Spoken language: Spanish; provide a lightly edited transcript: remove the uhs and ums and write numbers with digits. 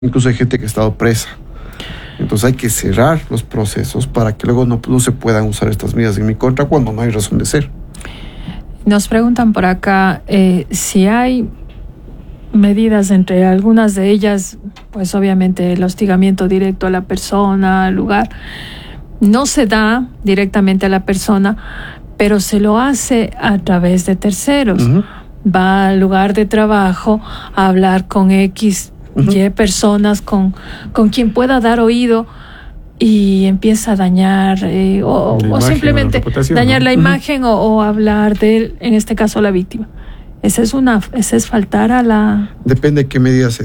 Incluso hay gente que ha estado presa. Entonces hay que cerrar los procesos para que luego no se puedan usar estas medidas en mi contra cuando no hay razón de ser. Nos preguntan por acá si hay medidas, entre algunas de ellas, pues obviamente el hostigamiento directo a la persona, al lugar. No se da directamente a la persona, pero se lo hace a través de terceros. Uh-huh. Va al lugar de trabajo a hablar con X, uh-huh, Y personas con quien pueda dar oído y empieza a dañar o simplemente dañar, ¿no?, la imagen, uh-huh, o hablar de él, en este caso la víctima. Esa es faltar a la... Depende de qué medidas se